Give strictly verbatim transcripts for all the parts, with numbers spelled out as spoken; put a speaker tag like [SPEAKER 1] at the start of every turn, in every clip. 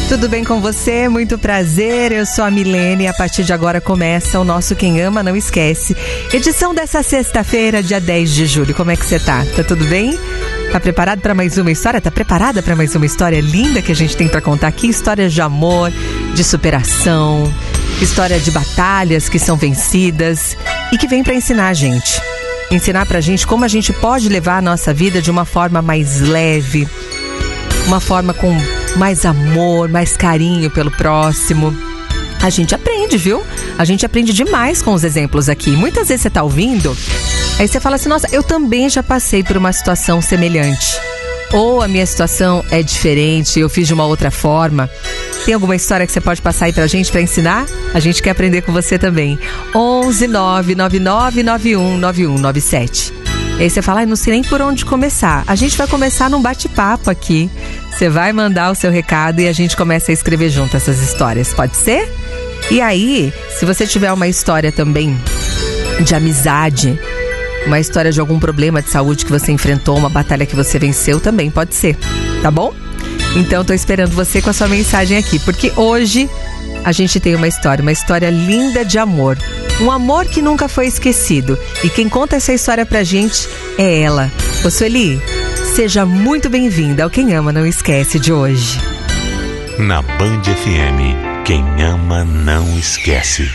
[SPEAKER 1] Tudo bem com você? Muito prazer, eu sou a Milene e a partir de agora começa o nosso Quem Ama Não Esquece. Edição dessa sexta-feira, dia dez de julho. Como é que você tá? Tá tudo bem? Tá preparado para mais uma história? Tá preparada para mais uma história linda que a gente tem para contar aqui? Histórias de amor, de superação, história de batalhas que são vencidas e que vem para ensinar a gente. Ensinar pra gente como a gente pode levar a nossa vida de uma forma mais leve, uma forma com mais amor, mais carinho pelo próximo. A gente aprende, viu? A gente aprende demais com os exemplos aqui. Muitas vezes você tá ouvindo, aí você fala assim, nossa, eu também já passei por uma situação semelhante. Ou a minha situação é diferente, eu fiz de uma outra forma. Tem alguma história que você pode passar aí pra gente, pra ensinar? A gente quer aprender com você também. onze nove nove nove nove um nove um nove sete. E aí você fala, ah, não sei nem por onde começar. A gente vai começar num bate-papo aqui. Você vai mandar o seu recado e a gente começa a escrever junto essas histórias. Pode ser? E aí, se você tiver uma história também de amizade, uma história de algum problema de saúde que você enfrentou, uma batalha que você venceu, também pode ser. Tá bom? Então, tô esperando você com a sua mensagem aqui. Porque hoje a gente tem uma história, uma história linda de amor. Um amor que nunca foi esquecido. E quem conta essa história pra gente é ela. Ô Sueli, seja muito bem-vinda ao Quem Ama Não Esquece de hoje.
[SPEAKER 2] Na Band F M, quem ama não esquece.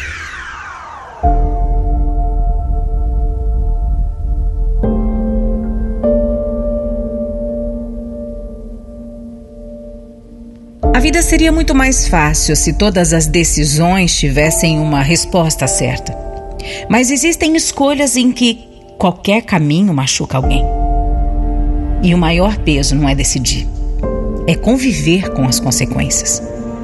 [SPEAKER 3] A vida seria muito mais fácil se todas as decisões tivessem uma resposta certa. Mas existem escolhas em que qualquer caminho machuca alguém. E o maior peso não é decidir, é conviver com as consequências.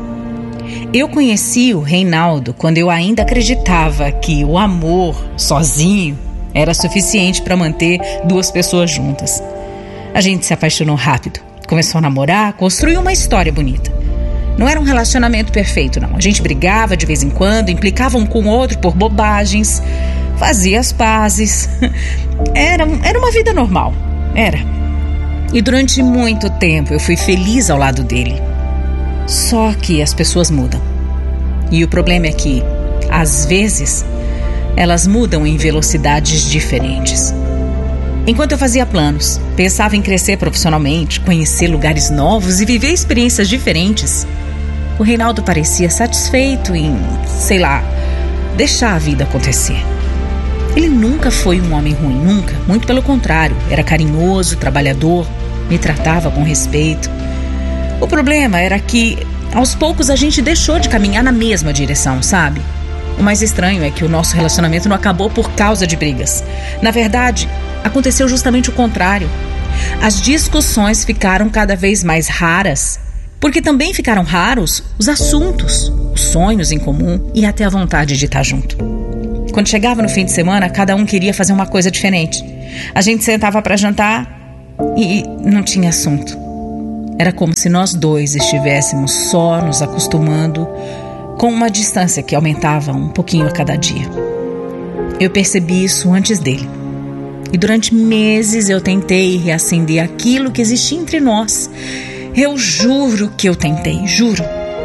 [SPEAKER 3] Eu conheci o Reinaldo quando eu ainda acreditava que o amor sozinho era suficiente para manter duas pessoas juntas. A gente se apaixonou rápido, começou a namorar, construiu uma história bonita. Não era um relacionamento perfeito, não. A gente brigava de vez em quando, implicava um com o outro por bobagens, fazia as pazes. Era, era uma vida normal, era. E durante muito tempo eu fui feliz ao lado dele. Só que as pessoas mudam. E o problema é que, às vezes, elas mudam em velocidades diferentes. Enquanto eu fazia planos, pensava em crescer profissionalmente, conhecer lugares novos e viver experiências diferentes, o Reinaldo parecia satisfeito em, sei lá, deixar a vida acontecer. Ele nunca foi um homem ruim, nunca. Muito pelo contrário, era carinhoso, trabalhador, me tratava com respeito. O problema era que, aos poucos, a gente deixou de caminhar na mesma direção, sabe? O mais estranho é que o nosso relacionamento não acabou por causa de brigas. Na verdade, aconteceu justamente o contrário. As discussões ficaram cada vez mais raras, porque também ficaram raros os assuntos, os sonhos em comum e até a vontade de estar junto. Quando chegava no fim de semana, cada um queria fazer uma coisa diferente. A gente sentava para jantar e não tinha assunto. Era como se nós dois estivéssemos só nos acostumando com uma distância que aumentava um pouquinho a cada dia. Eu percebi isso antes dele. E durante meses eu tentei reacender aquilo que existia entre nós. Eu juro que eu tentei, juro.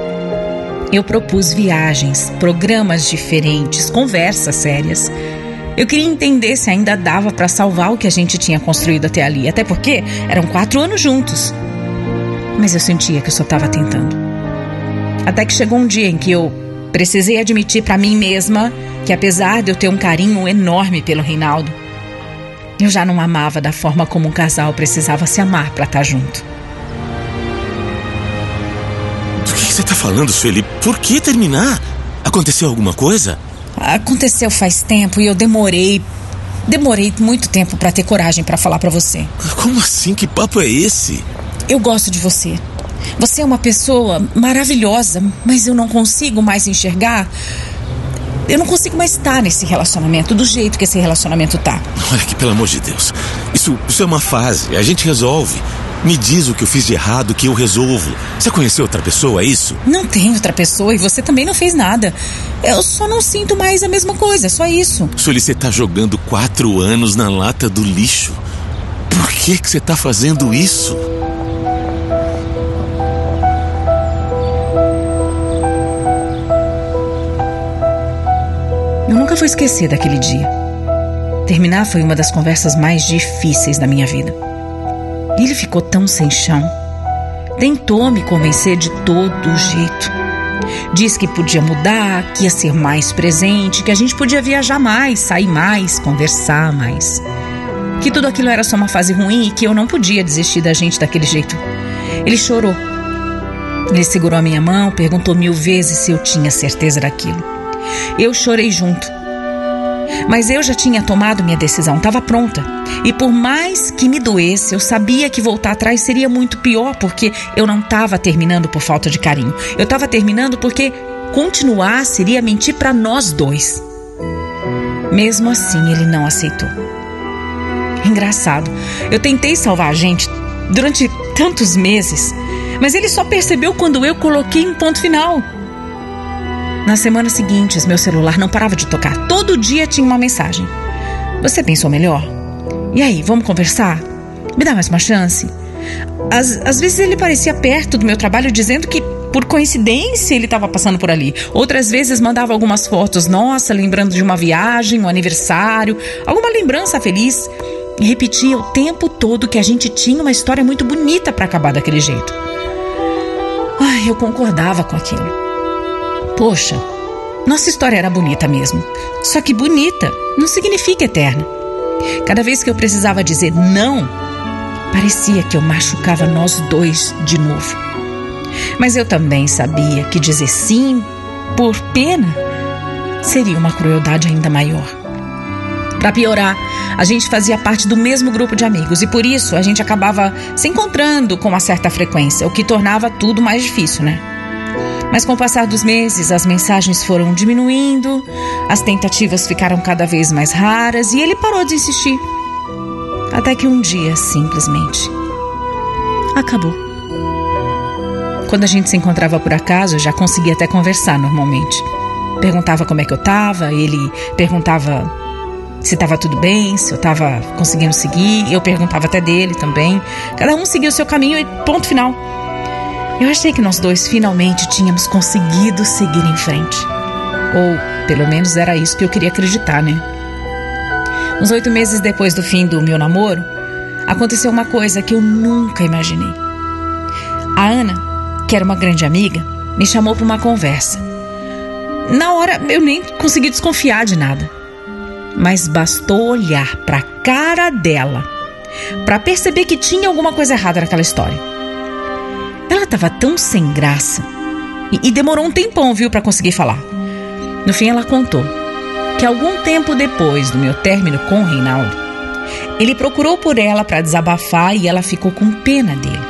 [SPEAKER 3] Eu propus viagens, programas diferentes, conversas sérias. Eu queria entender se ainda dava para salvar o que a gente tinha construído até ali. Até porque eram quatro anos juntos. Mas eu sentia que eu só estava tentando. Até que chegou um dia em que eu precisei admitir para mim mesma que, apesar de eu ter um carinho enorme pelo Reinaldo, eu já não amava da forma como um casal precisava se amar para estar junto.
[SPEAKER 4] Do que você tá falando, Sueli? Por que terminar? Aconteceu alguma coisa?
[SPEAKER 3] Aconteceu faz tempo e eu demorei... Demorei muito tempo para ter coragem para falar para você.
[SPEAKER 4] Como assim? Que papo é esse?
[SPEAKER 3] Eu gosto de você. Você é uma pessoa maravilhosa, mas eu não consigo mais enxergar... Eu não consigo mais estar nesse relacionamento do jeito que esse relacionamento tá.
[SPEAKER 4] Olha aqui, pelo amor de Deus. Isso, isso é uma fase, a gente resolve. Me diz o que eu fiz de errado, que eu resolvo. Você conheceu outra pessoa, é isso?
[SPEAKER 3] Não tem outra pessoa e você também não fez nada. Eu só não sinto mais a mesma coisa, só isso.
[SPEAKER 4] Sueli, você tá jogando quatro anos na lata do lixo. Por que que você tá fazendo isso?
[SPEAKER 3] nunca vou esquecer daquele dia. Terminar foi uma das conversas mais difíceis da minha vida. Ele ficou tão sem chão. Tentou me convencer de todo jeito. Disse que podia mudar, que ia ser mais presente, que a gente podia viajar mais, sair mais, conversar mais. Que tudo aquilo era só uma fase ruim e que eu não podia desistir da gente daquele jeito. Ele chorou. Ele segurou a minha mão, perguntou mil vezes se eu tinha certeza daquilo. Eu chorei junto. Mas eu já tinha tomado minha decisão, estava pronta. E por mais que me doesse, eu sabia que voltar atrás seria muito pior, porque eu não estava terminando por falta de carinho. Eu estava terminando porque continuar seria mentir para nós dois. Mesmo assim, ele não aceitou. Engraçado, eu tentei salvar a gente durante tantos meses, mas ele só percebeu quando eu coloquei um ponto final. Nas semanas seguintes, meu celular não parava de tocar. Todo dia tinha uma mensagem. Você pensou melhor? E aí, vamos conversar? Me dá mais uma chance? Às, às vezes ele parecia perto do meu trabalho, dizendo que, por coincidência, ele estava passando por ali. Outras vezes mandava algumas fotos, nossa, lembrando de uma viagem, um aniversário, alguma lembrança feliz. E repetia o tempo todo que a gente tinha uma história muito bonita para acabar daquele jeito. Ai, eu concordava com aquilo. Poxa, nossa história era bonita mesmo. Só que bonita não significa eterna. Cada vez que eu precisava dizer não, parecia que eu machucava nós dois de novo. Mas eu também sabia que dizer sim, por pena, seria uma crueldade ainda maior. Para piorar, a gente fazia parte do mesmo grupo de amigos e por isso a gente acabava se encontrando com uma certa frequência, o que tornava tudo mais difícil, né? Mas com o passar dos meses, as mensagens foram diminuindo, as tentativas ficaram cada vez mais raras e ele parou de insistir. Até que um dia, simplesmente, acabou. Quando a gente se encontrava por acaso, eu já conseguia até conversar normalmente. Perguntava como é que eu tava, ele perguntava se estava tudo bem, se eu estava conseguindo seguir, eu perguntava até dele também. Cada um seguia o seu caminho e ponto final. Eu achei que nós dois finalmente tínhamos conseguido seguir em frente. Ou, pelo menos, era isso que eu queria acreditar, né? Uns oito meses depois do fim do meu namoro, aconteceu uma coisa que eu nunca imaginei. A Ana, que era uma grande amiga, me chamou para uma conversa. Na hora, eu nem consegui desconfiar de nada. Mas bastou olhar para a cara dela para perceber que tinha alguma coisa errada naquela história. Ela estava tão sem graça e, e demorou um tempão, viu, para conseguir falar. No fim, ela contou que algum tempo depois do meu término com o Reinaldo, ele procurou por ela para desabafar e ela ficou com pena dele.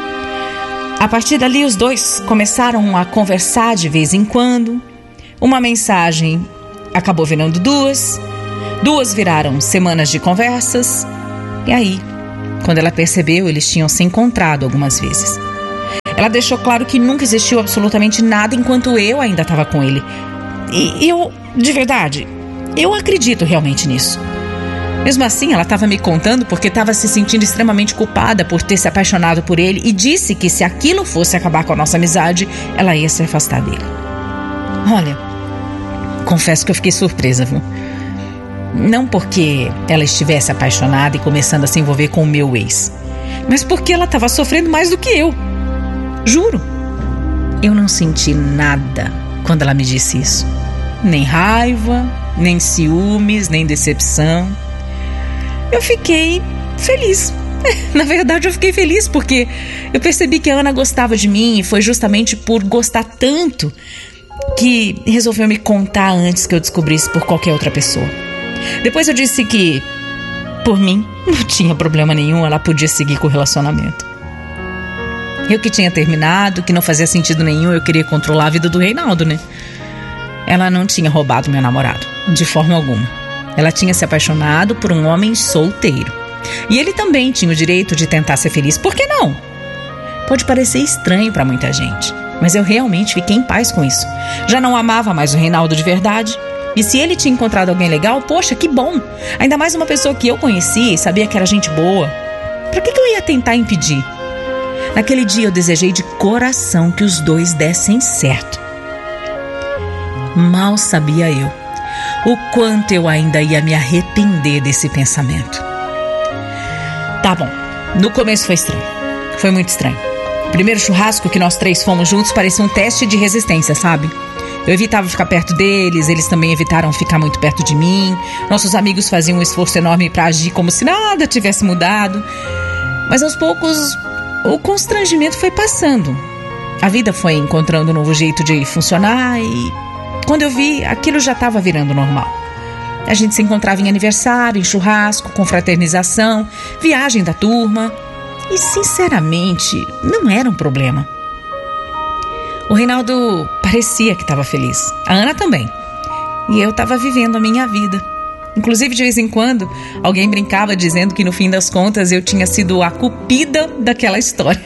[SPEAKER 3] A partir dali, os dois começaram a conversar de vez em quando. Uma mensagem acabou virando duas, duas viraram semanas de conversas. E aí, quando ela percebeu, eles tinham se encontrado algumas vezes. Ela deixou claro que nunca existiu absolutamente nada enquanto eu ainda estava com ele. E eu, de verdade, eu acredito realmente nisso. Mesmo assim, ela estava me contando porque estava se sentindo extremamente culpada por ter se apaixonado por ele e disse que se aquilo fosse acabar com a nossa amizade, ela ia se afastar dele. Olha, confesso que eu fiquei surpresa, viu? Não porque ela estivesse apaixonada e começando a se envolver com o meu ex, mas porque ela estava sofrendo mais do que eu. Juro, eu não senti nada quando ela me disse isso. Nem raiva, nem ciúmes, nem decepção. Eu fiquei feliz. Na verdade, eu fiquei feliz porque eu percebi que a Ana gostava de mim e foi justamente por gostar tanto que resolveu me contar antes que eu descobrisse por qualquer outra pessoa. Depois eu disse que, por mim, não tinha problema nenhum, ela podia seguir com o relacionamento. Eu que tinha terminado, que não fazia sentido nenhum, eu queria controlar a vida do Reinaldo, né? Ela não tinha roubado meu namorado, de forma alguma. Ela tinha se apaixonado por um homem solteiro. E ele também tinha o direito de tentar ser feliz, por que não? Pode parecer estranho para muita gente, mas eu realmente fiquei em paz com isso. Já não amava mais o Reinaldo de verdade. E se ele tinha encontrado alguém legal, poxa, que bom! Ainda mais uma pessoa que eu conhecia e sabia que era gente boa. Pra que que eu ia tentar impedir? Naquele dia eu desejei de coração que os dois dessem certo. Mal sabia eu o quanto eu ainda ia me arrepender desse pensamento. Tá bom, no começo foi estranho, foi muito estranho. O primeiro churrasco que nós três fomos juntos parecia um teste de resistência, sabe? Eu evitava ficar perto deles, eles também evitaram ficar muito perto de mim. Nossos amigos faziam um esforço enorme para agir como se nada tivesse mudado. Mas aos poucos, o constrangimento foi passando. A vida foi encontrando um novo jeito de funcionar e, quando eu vi, aquilo já estava virando normal. A gente se encontrava em aniversário, em churrasco, confraternização, viagem da turma. E, sinceramente, não era um problema. O Reinaldo parecia que estava feliz. A Ana também. E eu estava vivendo a minha vida. Inclusive, de vez em quando, alguém brincava dizendo que, no fim das contas, eu tinha sido a cupida daquela história.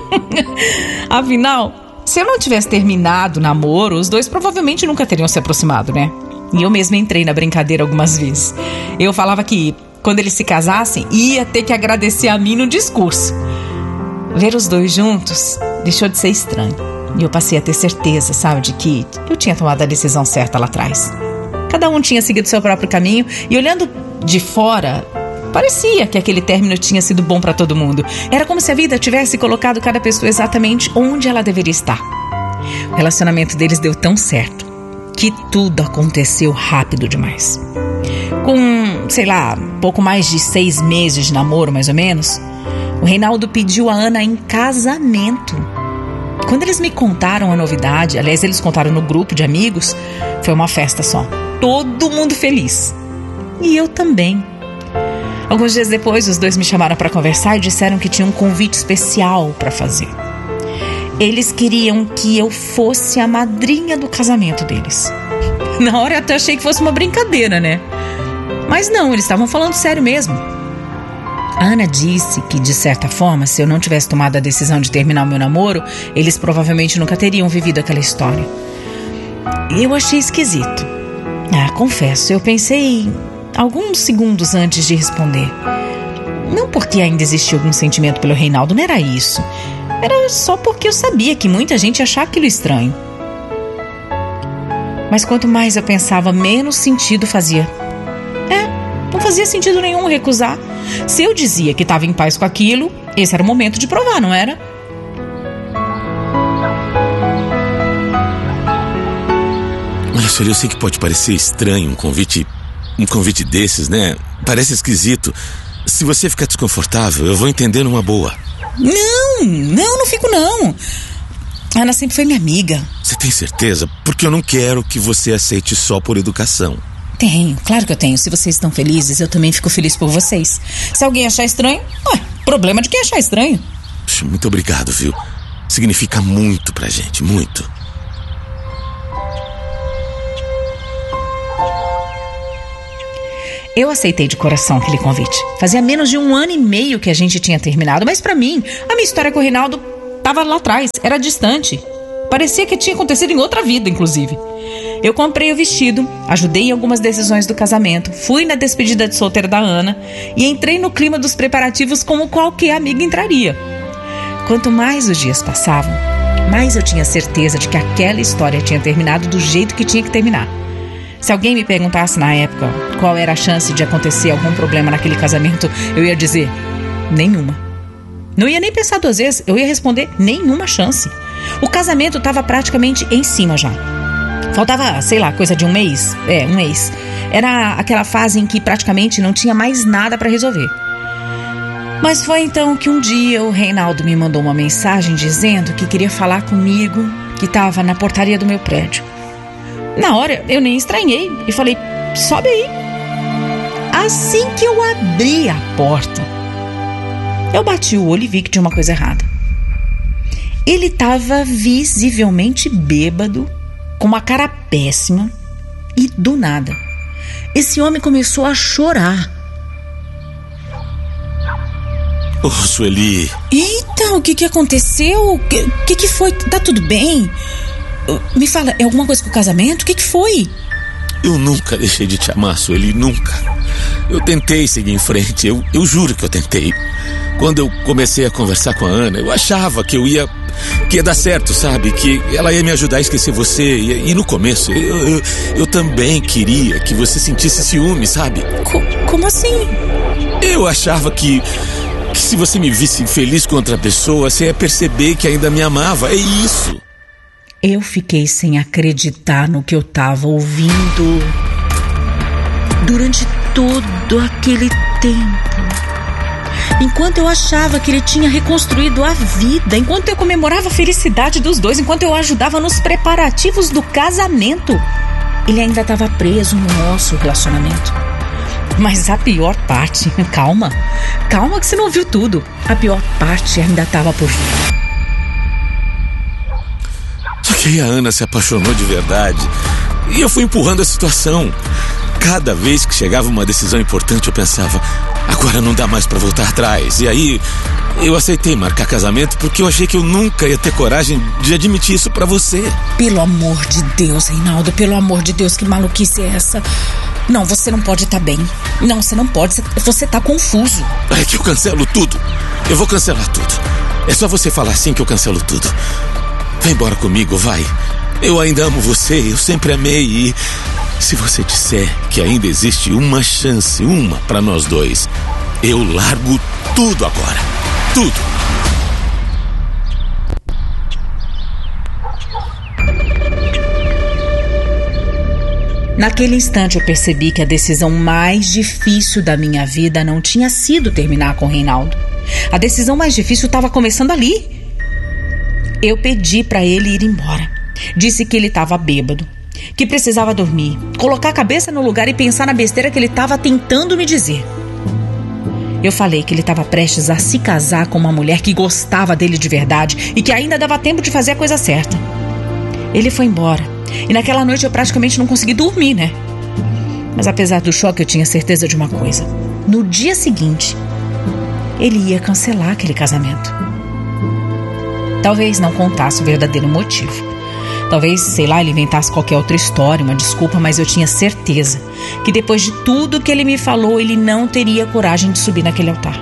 [SPEAKER 3] Afinal, se eu não tivesse terminado o namoro, os dois provavelmente nunca teriam se aproximado, né? E eu mesma entrei na brincadeira algumas vezes. Eu falava que, quando eles se casassem, ia ter que agradecer a mim no discurso. Ver os dois juntos deixou de ser estranho. E eu passei a ter certeza, sabe, de que eu tinha tomado a decisão certa lá atrás. Cada um tinha seguido seu próprio caminho e, olhando de fora, parecia que aquele término tinha sido bom para todo mundo. Era como se a vida tivesse colocado cada pessoa exatamente onde ela deveria estar. O relacionamento deles deu tão certo que tudo aconteceu rápido demais. Com, sei lá, pouco mais de seis meses de namoro, mais ou menos, o Reinaldo pediu a Ana em casamento. Quando eles me contaram a novidade, aliás, eles contaram no grupo de amigos, foi uma festa só. Todo mundo feliz. E eu também. Alguns dias depois, os dois me chamaram para conversar e disseram que tinham um convite especial para fazer. Eles queriam que eu fosse a madrinha do casamento deles. Na hora eu até achei que fosse uma brincadeira, né? Mas não, eles estavam falando sério mesmo. A Ana disse que, de certa forma, se eu não tivesse tomado a decisão de terminar o meu namoro, eles provavelmente nunca teriam vivido aquela história. Eu achei esquisito. Ah, confesso, eu pensei alguns segundos antes de responder. Não porque ainda existia algum sentimento pelo Reinaldo, não era isso. Era só porque eu sabia que muita gente ia achar aquilo estranho. Mas quanto mais eu pensava, menos sentido fazia. É, não fazia sentido nenhum recusar. Se eu dizia que estava em paz com aquilo, esse era o momento de provar, não era?
[SPEAKER 4] Olha, senhor, eu sei que pode parecer estranho um convite, um convite desses, né? Parece esquisito. Se você ficar desconfortável, eu vou entender numa boa.
[SPEAKER 3] Não, não, não fico não. A Ana sempre foi minha amiga.
[SPEAKER 4] Você tem certeza? Porque eu não quero que você aceite só por educação.
[SPEAKER 3] Tenho, claro que eu tenho. Se vocês estão felizes, eu também fico feliz por vocês. Se alguém achar estranho, ué, problema de quem achar estranho.
[SPEAKER 4] Puxa, muito obrigado, viu? Significa muito pra gente, muito.
[SPEAKER 3] Eu aceitei de coração aquele convite. Fazia menos de um ano e meio que a gente tinha terminado, mas pra mim, a minha história com o Reinaldo estava lá atrás, era distante. Parecia que tinha acontecido em outra vida, inclusive. Eu comprei o vestido, ajudei em algumas decisões do casamento, fui na despedida de solteira da Ana e entrei no clima dos preparativos como qualquer amiga entraria. Quanto mais os dias passavam, mais eu tinha certeza de que aquela história tinha terminado do jeito que tinha que terminar. Se alguém me perguntasse na época qual era a chance de acontecer algum problema naquele casamento, eu ia dizer, nenhuma. Não ia nem pensar duas vezes, eu ia responder, nenhuma chance. O casamento estava praticamente em cima já. Faltava, sei lá, coisa de um mês. É, um mês. Era aquela fase em que praticamente não tinha mais nada para resolver. Mas foi então que um dia o Reinaldo me mandou uma mensagem dizendo que queria falar comigo, que estava na portaria do meu prédio. Na hora, eu nem estranhei e falei, sobe aí. Assim que eu abri a porta, eu bati o olho e vi que tinha uma coisa errada. Ele estava visivelmente bêbado, com uma cara péssima, e do nada, esse homem começou a chorar.
[SPEAKER 4] Ô, Sueli.
[SPEAKER 3] Eita, o que que aconteceu? O que, que que foi? Tá tudo bem? Me fala, é alguma coisa com o casamento? O que que foi?
[SPEAKER 4] Eu nunca deixei de te amar, Sueli, nunca. Eu tentei seguir em frente, eu, eu juro que eu tentei. Quando eu comecei a conversar com a Ana, eu achava que eu ia que ia dar certo, sabe? Que ela ia me ajudar a esquecer você. E, e no começo, eu, eu, eu também queria que você sentisse ciúme, sabe?
[SPEAKER 3] Co- como assim?
[SPEAKER 4] Eu achava que, que se você me visse feliz com outra pessoa, você ia perceber que ainda me amava. É isso.
[SPEAKER 3] Eu fiquei sem acreditar no que eu tava ouvindo durante todo aquele tempo. Enquanto eu achava que ele tinha reconstruído a vida, enquanto eu comemorava a felicidade dos dois, enquanto eu ajudava nos preparativos do casamento, ele ainda estava preso no nosso relacionamento. Mas a pior parte, calma, calma que você não ouviu tudo. A pior parte ainda estava por vir.
[SPEAKER 4] Só que aí a Ana se apaixonou de verdade e eu fui empurrando a situação. Cada vez que chegava uma decisão importante eu pensava, agora não dá mais pra voltar atrás. E aí eu aceitei marcar casamento porque eu achei que eu nunca ia ter coragem de admitir isso pra você.
[SPEAKER 3] Pelo amor de Deus, Reinaldo, pelo amor de Deus, que maluquice é essa? Não, você não pode estar bem. Não, você não pode, você tá confuso.
[SPEAKER 4] É que eu cancelo tudo. Eu vou cancelar tudo. É só você falar assim que eu cancelo tudo. Vai embora comigo, vai. Eu ainda amo você, eu sempre amei e... se você disser que ainda existe uma chance, uma pra nós dois, eu largo tudo agora. Tudo.
[SPEAKER 3] Naquele instante eu percebi que a decisão mais difícil da minha vida não tinha sido terminar com o Reinaldo. A decisão mais difícil estava começando ali. Eu pedi pra ele ir embora. Disse que ele estava bêbado, que precisava dormir, colocar a cabeça no lugar e pensar na besteira que ele estava tentando me dizer. Eu falei que ele estava prestes a se casar com uma mulher que gostava dele de verdade e que ainda dava tempo de fazer a coisa certa. Ele foi embora e naquela noite eu praticamente não consegui dormir, né? Mas apesar do choque eu tinha certeza de uma coisa. No dia seguinte, ele ia cancelar aquele casamento. Talvez não contasse o verdadeiro motivo. Talvez, sei lá, ele inventasse qualquer outra história, uma desculpa, mas eu tinha certeza que depois de tudo que ele me falou, ele não teria coragem de subir naquele altar.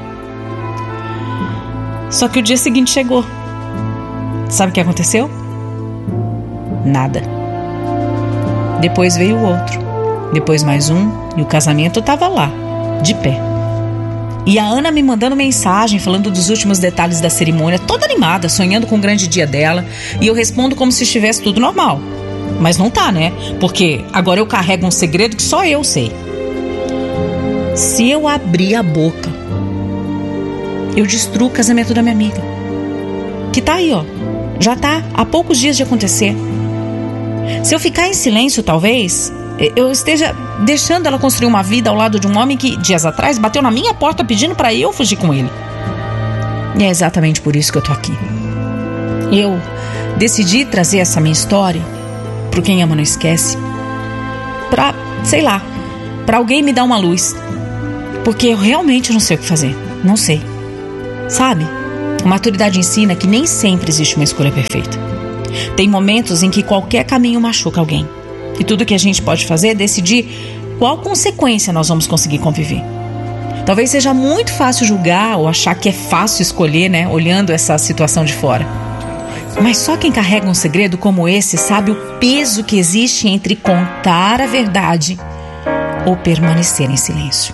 [SPEAKER 3] Só que o dia seguinte chegou. Sabe o que aconteceu? Nada. Depois veio o outro. Depois mais um, e o casamento estava lá, de pé. E a Ana me mandando mensagem, falando dos últimos detalhes da cerimônia, toda animada, sonhando com o grande dia dela. E eu respondo como se estivesse tudo normal. Mas não tá, né? Porque agora eu carrego um segredo que só eu sei. Se eu abrir a boca, eu destruo o casamento da minha amiga. Que tá aí, ó. Já tá há poucos dias de acontecer. Se eu ficar em silêncio, talvez... eu esteja deixando ela construir uma vida ao lado de um homem que, dias atrás, bateu na minha porta pedindo pra eu fugir com ele. E é exatamente por isso que eu tô aqui. Eu decidi trazer essa minha história pro Quem Ama Não Esquece pra, sei lá, pra alguém me dar uma luz. Porque eu realmente não sei o que fazer. Não sei. Sabe? A maturidade ensina que nem sempre existe uma escolha perfeita. Tem momentos em que qualquer caminho machuca alguém. E tudo que a gente pode fazer é decidir qual consequência nós vamos conseguir conviver. Talvez seja muito fácil julgar ou achar que é fácil escolher, né, olhando essa situação de fora. Mas só quem carrega um segredo como esse sabe o peso que existe entre contar a verdade ou permanecer em silêncio.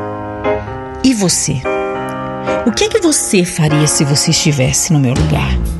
[SPEAKER 3] E você? O que é que você faria se você estivesse no meu lugar?